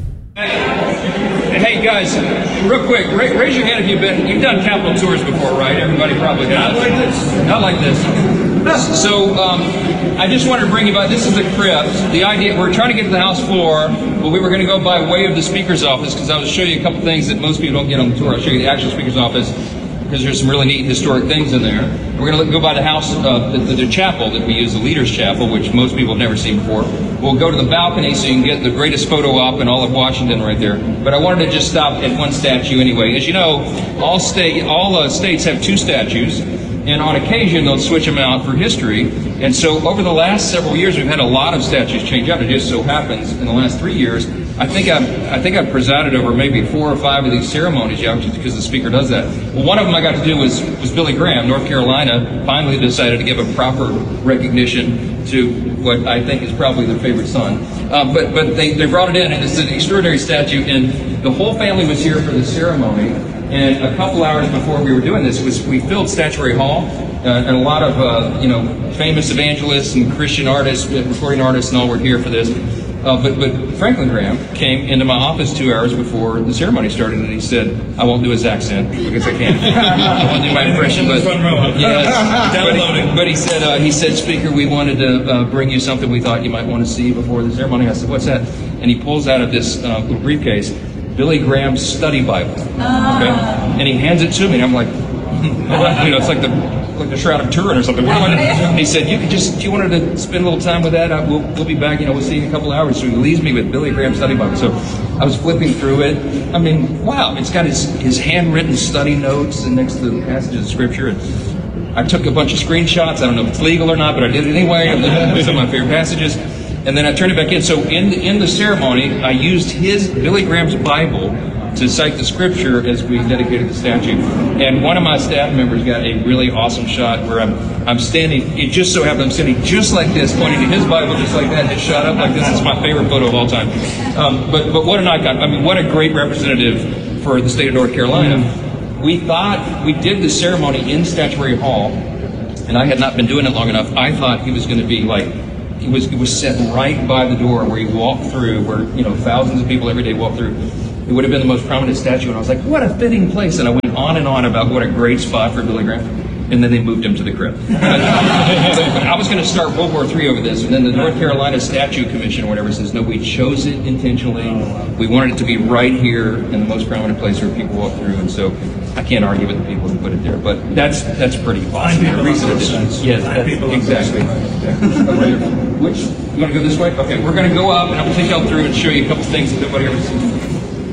Hey guys, real quick, raise your hand if you've been, you've done Capitol tours before, right? Everybody probably does. Not like this. Not like this. So um, I just wanted to bring you by, this is the crypt. The idea, we're trying to get to the House floor, but we were going to go by way of the Speaker's office because I will show you a couple things that most people don't get on the tour. I'll show you the actual Speaker's office, because there's some really neat historic things in there. We're going to go by the house, uh, the, the chapel that we use, the Leader's Chapel, which most people have never seen before. We'll go to the balcony so you can get the greatest photo op in all of Washington right there. But I wanted to just stop at one statue anyway. As you know, all state, all uh, states have two statues, and on occasion they'll switch them out for history. And so over the last several years, we've had a lot of statues change out. It just so happens in the last three years, I think I've, I think I've presided over maybe four or five of these ceremonies, yeah, just because the Speaker does that. Well, one of them I got to do was, was Billy Graham. North Carolina finally decided to give a proper recognition to what I think is probably their favorite son. Uh, but but they, they brought it in, and it's an extraordinary statue, and the whole family was here for the ceremony. And a couple hours before we were doing this, was we filled Statuary Hall, uh, and a lot of uh, you know famous evangelists and Christian artists, recording artists, and all were here for this. Uh, but, but Franklin Graham came into my office two hours before the ceremony started, and he said, I won't do his accent because I can't. I won't do my impression, but yes, but, he, but he said, uh, he said, Speaker, we wanted to uh, bring you something we thought you might want to see before the ceremony. I said, what's that? And he pulls out of this uh, little briefcase Billy Graham's study Bible. Okay, and he hands it to me, and I'm like, you know, it's like the like the Shroud of Turin or something. What do I do? He said, "You could just, do you wanted to spend a little time with that? I, we'll, we'll be back. You know, we'll see you in a couple hours." So he leaves me with Billy Graham's study Bible. So I was flipping through it. I mean, wow! It's got his his handwritten study notes and next to the passages of Scripture. And I took a bunch of screenshots. I don't know if it's legal or not, but I did it anyway. Of some of my favorite passages. And then I turned it back in. So in the, in the ceremony, I used his Billy Graham's Bible to cite the Scripture as we dedicated the statue. And one of my staff members got a really awesome shot where I'm I'm standing, it just so happened I'm standing just like this, pointing to his Bible just like that, and it shot up like this. It's my favorite photo of all time. Um, but, but what an icon. I mean, what a great representative for the state of North Carolina. We thought, we did the ceremony in Statuary Hall, and I had not been doing it long enough, I thought he was going to be like, he was he was set right by the door where he walked through, where, you know, thousands of people every day walk through. It would have been the most prominent statue, and I was like, what a fitting place. And I went on and on about what a great spot for Billy Graham. And then they moved him to the crypt. But, but I was going to start World War Three over this, and then the North Carolina Statue Commission or whatever says, no, we chose it intentionally. We wanted it to be right here in the most prominent place where people walk through, and so I can't argue with the people who put it there. But that's that's pretty awesome. Yes, that's, exactly. Which, you want to go this way? Okay, we're going to go up, and I'm going to take y'all through and show you a couple things that nobody ever sees.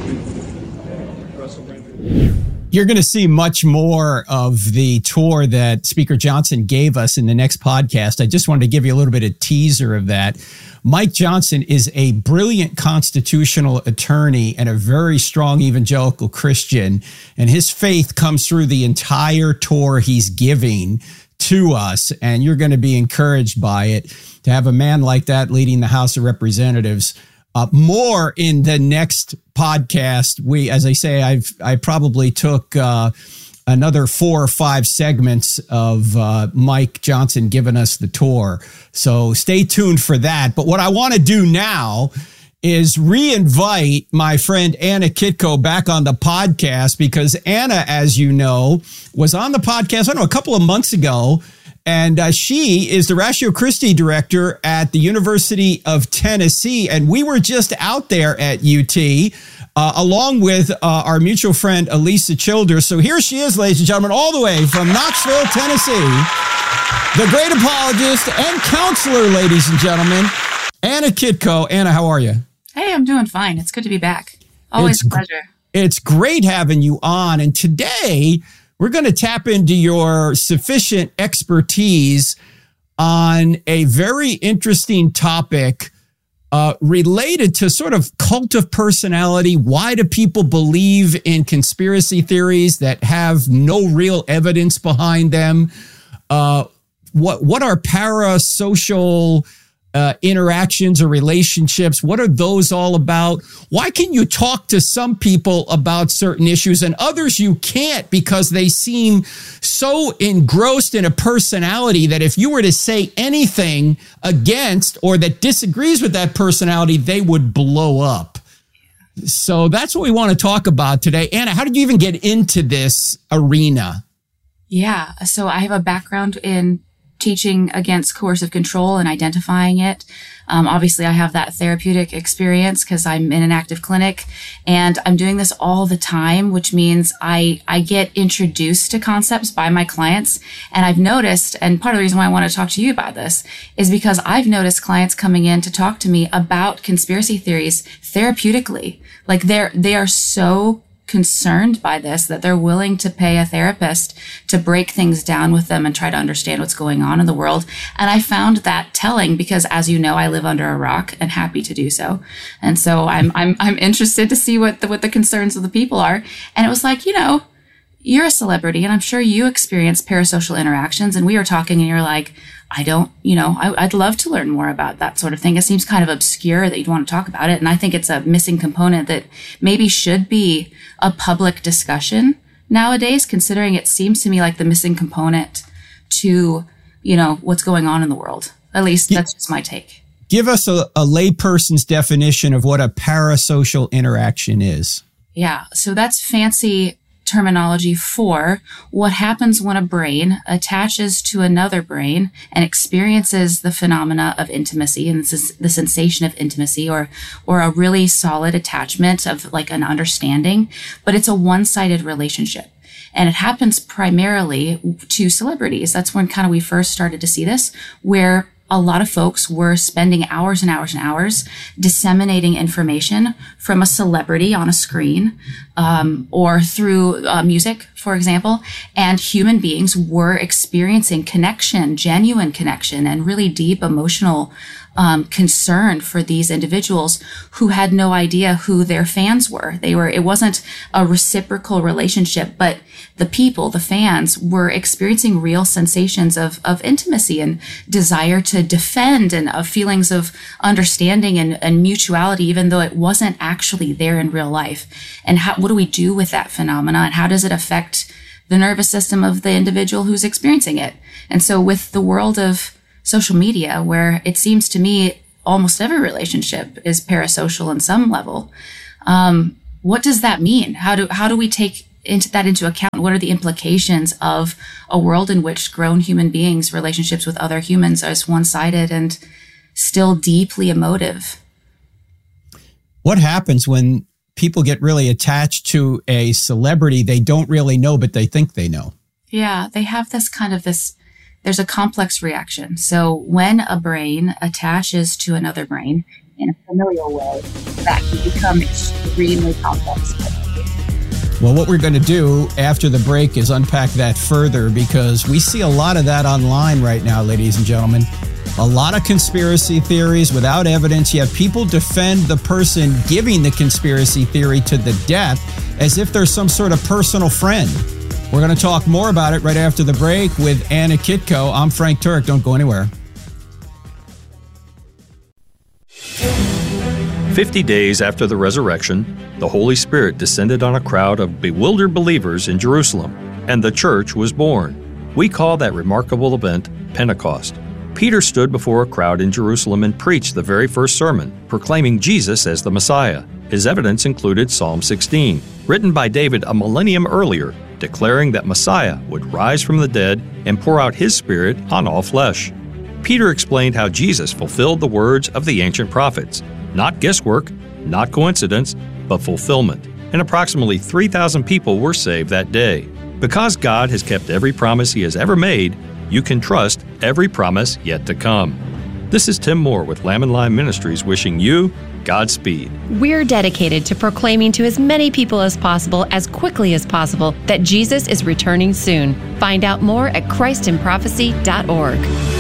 You're going to see much more of the tour that Speaker Johnson gave us in the next podcast. I just wanted to give you a little bit of teaser of that. Mike Johnson is a brilliant constitutional attorney and a very strong evangelical Christian, and his faith comes through the entire tour he's giving to us, and you're going to be encouraged by it. To have a man like that leading the House of Representatives. Uh, more in the next podcast. We, as I say, I've I probably took uh, another four or five segments of uh, Mike Johnson giving us the tour. So stay tuned for that. But what I want to do now is re-invite my friend Anna Kitko back on the podcast, because Anna, as you know, was on the podcast, I don't know, a couple of months ago. And uh, she is the Ratio Christi director at the University of Tennessee. And we were just out there at U T, uh, along with uh, our mutual friend, Elisa Childers. So here she is, ladies and gentlemen, all the way from Knoxville, Tennessee, the great apologist and counselor, ladies and gentlemen, Anna Kitko. Anna, how are you? Hey, I'm doing fine. It's good to be back. Always it's, a pleasure. It's great having you on. And today, we're going to tap into your sufficient expertise on a very interesting topic uh, related to sort of cult of personality. Why do people believe in conspiracy theories that have no real evidence behind them? Uh, what what are parasocial Uh, interactions or relationships? What are those all about? Why can you talk to some people about certain issues and others you can't because they seem so engrossed in a personality that if you were to say anything against or that disagrees with that personality, they would blow up? So that's what we want to talk about today. Anna, how did you even get into this arena? Yeah, so I have a background in teaching against coercive control and identifying it. Um, obviously, I have that therapeutic experience because I'm in an active clinic, and I'm doing this all the time, which means I, I get introduced to concepts by my clients. And I've noticed, and part of the reason why I want to talk to you about this is because I've noticed clients coming in to talk to me about conspiracy theories therapeutically. Like they're, they are so concerned by this that they're willing to pay a therapist to break things down with them and try to understand what's going on in the world. And I found that telling because, as you know, I live under a rock and happy to do so. And so I'm I'm I'm interested to see what the, what the concerns of the people are. And it was like, you know, you're a celebrity, and I'm sure you experience parasocial interactions. And we were talking, and you're like, I don't, you know, I, I'd love to learn more about that sort of thing. It seems kind of obscure that you'd want to talk about it. And I think it's a missing component that maybe should be a public discussion nowadays, considering it seems to me like the missing component to, you know, what's going on in the world. At least that's just my take. Give us a, a layperson's definition of what a parasocial interaction is. Yeah. So that's fancy terminology for what happens when a brain attaches to another brain and experiences the phenomena of intimacy and the sensation of intimacy, or or a really solid attachment of like an understanding, but it's a one-sided relationship. And it happens primarily to celebrities. That's when kind of we first started to see this, where a lot of folks were spending hours and hours and hours disseminating information from a celebrity on a screen, um, or through uh, music, for example. And human beings were experiencing connection, genuine connection, and really deep emotional um, concern for these individuals who had no idea who their fans were. They were, it wasn't a reciprocal relationship, but the people, the fans, were experiencing real sensations of, of intimacy and desire to defend, and of feelings of understanding and, and mutuality, even though it wasn't actually there in real life. And how, what do we do with that phenomena, and how does it affect the nervous system of the individual who's experiencing it. And so with the world of social media, where it seems to me almost every relationship is parasocial on some level, um, what does that mean? How do how do we take into that into account? What are the implications of a world in which grown human beings' relationships with other humans are one-sided and still deeply emotive? What happens when people get really attached to a celebrity they don't really know, but they think they know? Yeah, they have this kind of this, there's a complex reaction. So when a brain attaches to another brain in a familial way, that can become extremely complex. Well, what we're going to do after the break is unpack that further, because we see a lot of that online right now, ladies and gentlemen. A lot of conspiracy theories without evidence, yet people defend the person giving the conspiracy theory to the death as if they're some sort of personal friend. We're going to talk more about it right after the break with Anna Kitko. I'm Frank Turek. Don't go anywhere. Fifty days after the resurrection, the Holy Spirit descended on a crowd of bewildered believers in Jerusalem, and the church was born. We call that remarkable event Pentecost. Peter stood before a crowd in Jerusalem and preached the very first sermon, proclaiming Jesus as the Messiah. His evidence included Psalm sixteen, written by David a millennium earlier, declaring that Messiah would rise from the dead and pour out his Spirit on all flesh. Peter explained how Jesus fulfilled the words of the ancient prophets. Not guesswork, not coincidence, but fulfillment. And approximately three thousand people were saved that day. Because God has kept every promise He has ever made, you can trust every promise yet to come. This is Tim Moore with Lamb and Lion Ministries wishing you Godspeed. We're dedicated to proclaiming to as many people as possible, as quickly as possible, that Jesus is returning soon. Find out more at Christ in Prophecy dot org.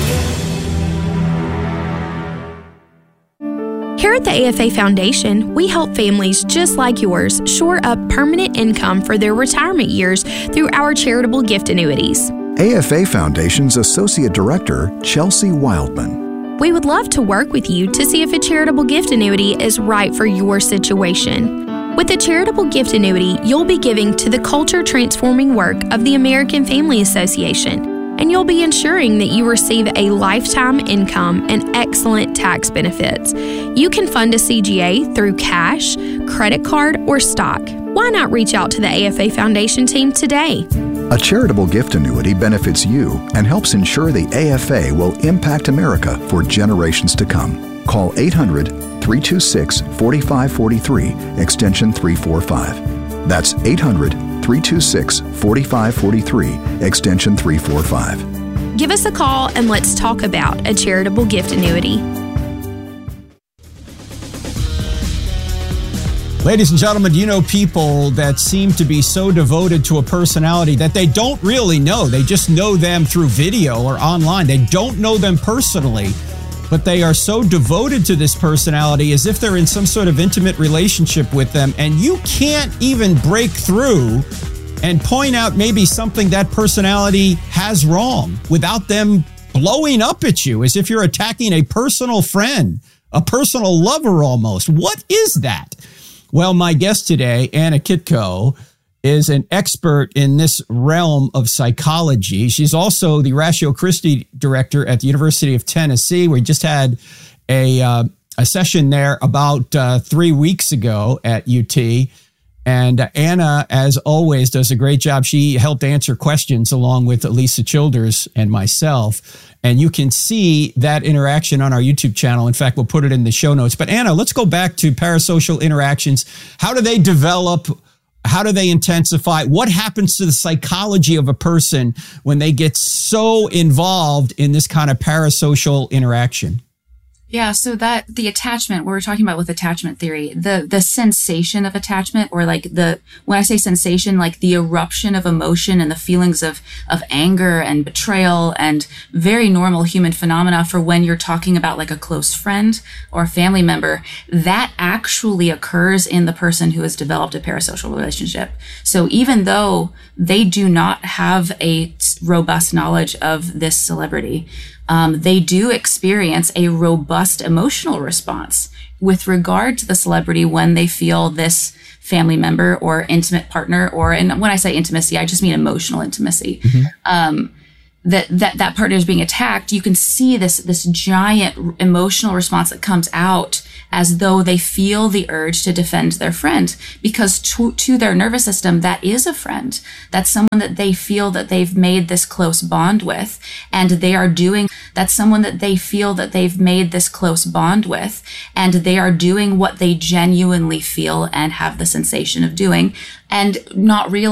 Here at the A F A Foundation, we help families just like yours shore up permanent income for their retirement years through our charitable gift annuities. A F A Foundation's Associate Director, Chelsea Wildman. We would love to work with you to see if a charitable gift annuity is right for your situation. With a charitable gift annuity, you'll be giving to the culture-transforming work of the American Family Association, and you'll be ensuring that you receive a lifetime income and excellent tax benefits. You can fund a C G A through cash, credit card, or stock. Why not reach out to the A F A Foundation team today? A charitable gift annuity benefits you and helps ensure the A F A will impact America for generations to come. Call eight hundred, three two six, four five four three, extension three forty-five. That's eight hundred, three two six, four five four three, extension three forty-five. Give us a call and let's talk about a charitable gift annuity. Ladies and gentlemen, do you know people that seem to be so devoted to a personality that they don't really know? They just know them through video or online. They don't know them personally, but they are so devoted to this personality as if they're in some sort of intimate relationship with them, and you can't even break through and point out maybe something that personality has wrong without them blowing up at you as if you're attacking a personal friend, a personal lover almost. What is that? Well, my guest today, Anna Kitko, is an expert in this realm of psychology. She's also the Ratio Christi director at the University of Tennessee. We just had a uh, a session there about uh, three weeks ago at U T. And uh, Anna, as always, does a great job. She helped answer questions along with Lisa Childers and myself. And you can see that interaction on our YouTube channel. In fact, we'll put it in the show notes. But Anna, let's go back to parasocial interactions. How do they develop? How do they intensify? What happens to the psychology of a person when they get so involved in this kind of parasocial interaction? Yeah, so that the attachment, what we're talking about with attachment theory, the the sensation of attachment, or like the, when I say sensation, like the eruption of emotion and the feelings of, of anger and betrayal and very normal human phenomena for when you're talking about like a close friend or a family member, that actually occurs in the person who has developed a parasocial relationship. So even though they do not have a robust knowledge of this celebrity, Um, they do experience a robust emotional response with regard to the celebrity when they feel this family member or intimate partner, or, and when I say intimacy, I just mean emotional intimacy. Mm-hmm. Um, that, that, that partner is being attacked, you can see this, this giant emotional response that comes out as though they feel the urge to defend their friend, because to, to their nervous system, that is a friend. That's someone that they feel that they've made this close bond with, and they are doing, that's someone that they feel that they've made this close bond with, and they are doing what they genuinely feel and have the sensation of doing, and not realizing